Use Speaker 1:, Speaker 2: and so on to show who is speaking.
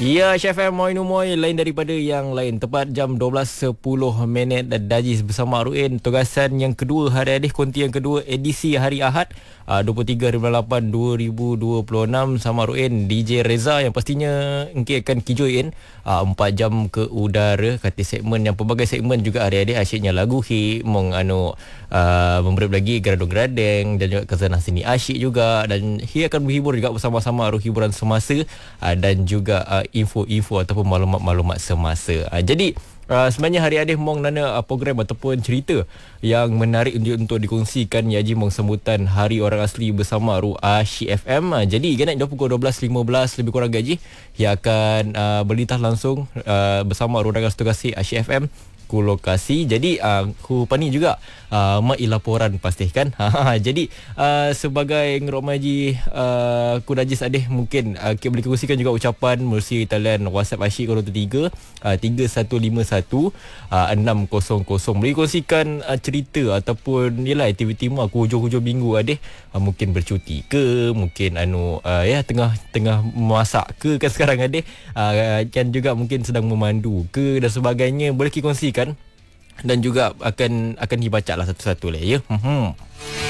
Speaker 1: Ya, Chef M Moi Numoy lain daripada yang lain. Tepat jam 12.10 Dajis bersama Ruin. Tugasan yang kedua hari Adih, konti yang kedua edisi hari Ahad 23/8/2026 sama Ruin DJ Reza yang pastinya engkau akan kijoin 4 jam ke udara kata segmen yang pelbagai segmen juga hari Adih asyiknya lagu hit mong memberi lagi geradong-geradeng dan juga kazanah sini asyik juga, dan dia akan menghibur juga bersama-sama hiburan semasa dan juga info-info ataupun maklumat-maklumat semasa. Jadi sebenarnya hari Adih mong nana program ataupun cerita yang menarik untuk dikongsikan Yaji mong sambutan Hari Orang Asli bersama Asyik FM. Jadi ganat pukul 12.15 lebih kurang gaji yang akan berlintas langsung bersama orang Asli Asyik FM ku lokasi. Jadi ku pani juga mai laporan pastikan. Jadi sebagai ngeromaji ku Dajis Adih mungkin kita boleh kongsikan juga ucapan melalui talian WhatsApp Asyik 03 3151 600. Boleh kongsikan cerita ataupun yalah aktiviti aku hujung-hujung minggu Adih mungkin bercuti ke, mungkin tengah masak ke kan sekarang Adih, kan juga mungkin sedang memandu ke dan sebagainya, boleh kongsikan dan juga akan dibaca lah satu-satu lah ya.